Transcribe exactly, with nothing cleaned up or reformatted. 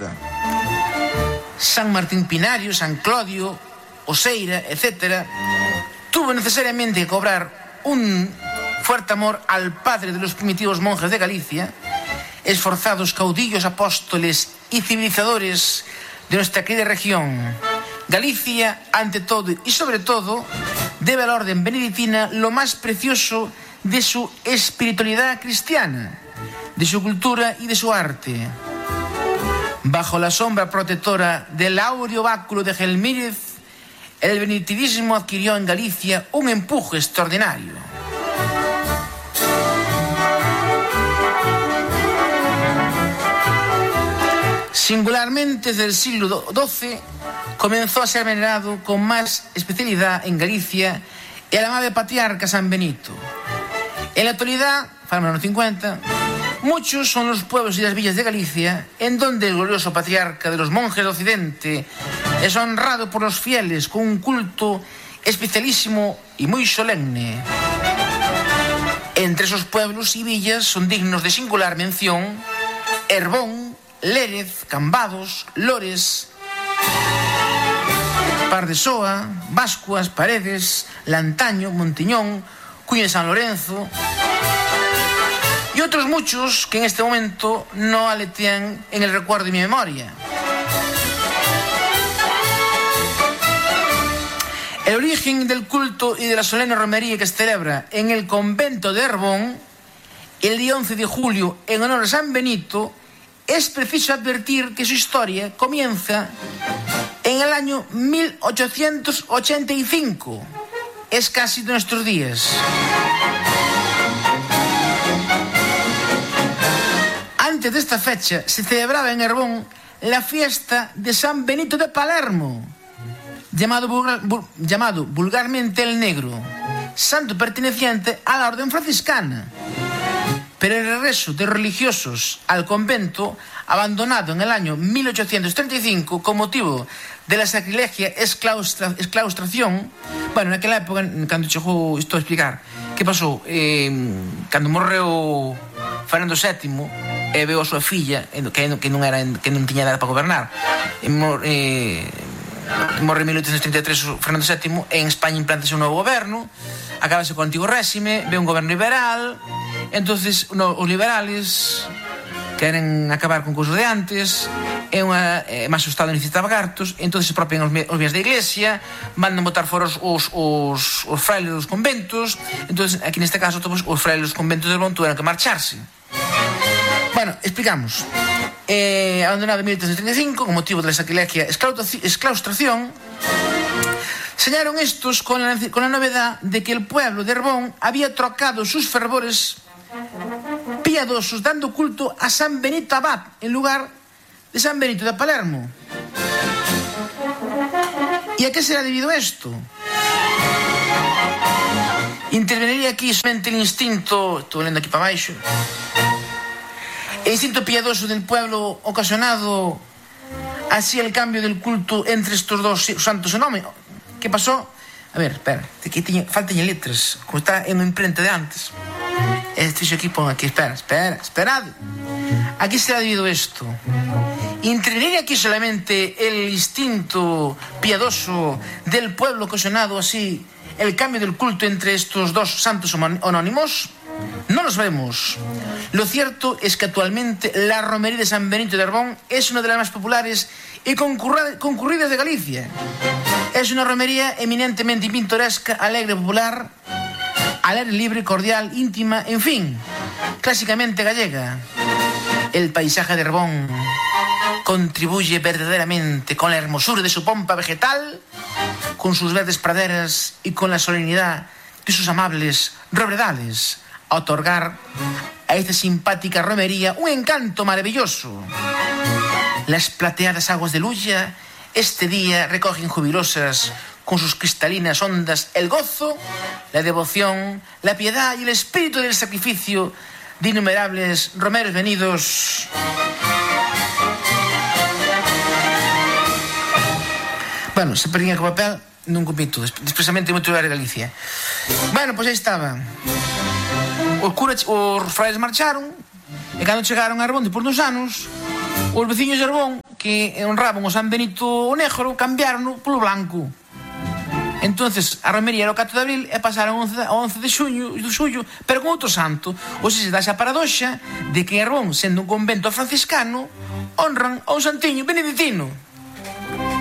cincuenta. San Martín Pinario, San Clodio, Oseira, etcétera, tuvo necesariamente que cobrar un fuerte amor al padre de los primitivos monjes de Galicia, esforzados caudillos, apóstoles y civilizadores de nuestra querida región. Galicia, ante todo y sobre todo, debe a la orden benedictina lo más precioso de su espiritualidad cristiana, de su cultura y de su arte. Bajo la sombra protectora del áureo báculo de Gelmírez, el benedictinismo adquirió en Galicia un empuje extraordinario. Singularmente desde el siglo doce comenzó a ser venerado con más especialidad en Galicia el amable patriarca San Benito. En la actualidad, para los años cincuenta, muchos son los pueblos y las villas de Galicia en donde el glorioso patriarca de los monjes de Occidente es honrado por los fieles con un culto especialísimo y muy solemne. Entre esos pueblos y villas son dignos de singular mención Herbón, Lérez, Cambados, Lores, Pardesoa, Bascuas, Paredes, Lantaño, Montiñón, Cuña de San Lorenzo y otros muchos que en este momento no aletean en el recuerdo de mi memoria. El origen del culto y de la solemne romería que se celebra en el convento de Herbón el día once de julio en honor a San Benito, es preciso advertir que su historia comienza en el año mil ochocientos ochenta y cinco, es casi de nuestros días. Antes de esta fecha se celebraba en Herbón la fiesta de San Benito de Palermo, llamado, vulgar, bu, llamado vulgarmente el Negro, santo perteneciente a la orden franciscana. Pero el regreso de religiosos al convento, abandonado en el año mil ochocientos treinta y cinco con motivo de la sacrilegia exclaustra, exclaustración, bueno, naquela época, cando chegou, isto a explicar, que pasou? Eh, cando morreu Fernando sétimo, e veo a súa filla, que, que, non, era, que non tiña edad para gobernar, e mor, eh, morre en mil ochocientos treinta e tres Fernando sétimo, e en España implántase un novo goberno, acabase co antigo réxime, ve un goberno liberal. Entonces, no, os liberales queren acabar con cousas de antes, é unha é, máis o Estado necesitaba cartos, entonces se apropian os, os bienes da iglesia, mandan botar fora os, os, os, os frailes dos conventos, entonces aquí neste caso todos os frailes dos conventos de Herbón tuvieron que marcharse. Bueno, explicamos. Eh, abandonado en mil ochocientos treinta y cinco con motivo de la sacrilegia exclaustración, señalaron estos con la, con la novedad de que el pueblo de Herbón había trocado sus fervores piadosos dando culto a San Benito Abad en lugar de San Benito de Palermo. ¿Y a qué será debido esto? Interveniría aquí solamente el instinto, estoy leyendo aquí para abajo, el instinto piadoso del pueblo ocasionado así el cambio del culto entre estos dos santos enormes. ¿Qué pasó? A ver, espera, aquí tiña, faltan letras, como está en la imprenta de antes. Este aquí pon aquí, espera, espera, esperad. ¿A qué se ha debido esto? ¿Intervenir aquí solamente el instinto piadoso del pueblo ocasionado así el cambio del culto entre estos dos santos anónimos? No lo sabemos. Lo cierto es que actualmente la romería de San Benito de Herbón es una de las más populares y concurridas de Galicia. Es una romería eminentemente pintoresca, alegre, popular, al aire libre, cordial, íntima, en fin, clásicamente gallega. El paisaje de Herbón contribuye verdaderamente con la hermosura de su pompa vegetal, con sus verdes praderas y con la solemnidad de sus amables robredales, a otorgar a esta simpática romería un encanto maravilloso. Las plateadas aguas de Luya este día recogen jubilosas con sus cristalinas ondas el gozo, la devoción, la piedad y el espíritu del sacrificio de innumerables romeros venidos bueno, se perdía con papel nun copito, expresamente moito de Galicia. Bueno, pois aí estaba. Os curas, os frailes marcharon, e cando chegaron a Herbón, depois dos anos, os veciños de Herbón que honraban o San Benito o Negro, cambiaron polo blanco. Entonces a romería era o catro de abril e pasaron ao once de xuño, do xullo, pero con outro santo. Ou se se dá esa paradoxa de que en Arbón, sendo un convento franciscano, honran ao santiño beneditino.